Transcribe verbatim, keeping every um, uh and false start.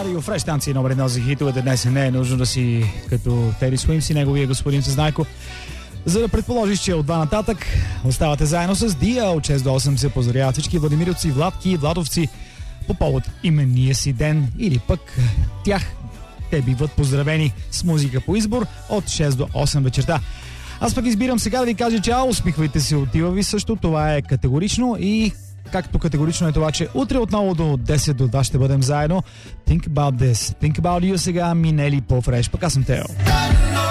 Радио Фреш, станция номер едно за хитовете. Днес не е нужно да си като Теди Суимс и неговия господин Съзнайко, за да предположиш, че от два нататък оставате заедно с Дия. От шест до осем се поздравяват всички владимировци, владки и владовци по повод именния си ден, или пък тях. Те биват поздравени с музика по избор от шест до осем вечерта. Аз пък избирам сега да ви кажа чао, усмихвайте се, отива ви също, това е категорично, и както категорично е това, че утре отново до десет до два ще бъдем заедно. Think about this, think about you сега, Минели по Фреш, пък аз съм Тео.